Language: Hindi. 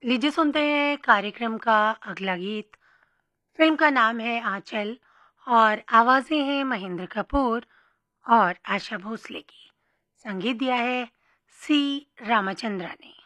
लीजिए सुनते हैं कार्यक्रम का अगला गीत। फिल्म का नाम है आंचल और आवाज़ें हैं महेंद्र कपूर और आशा भोसले की। संगीत दिया है सी रामचंद्रा ने।